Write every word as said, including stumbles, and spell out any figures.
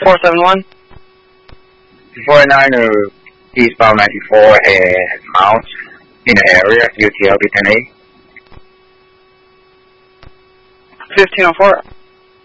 four seven one. forty-nine or eastbound ninety-four and Mount in the area, U T L B ten A. fifteen oh four.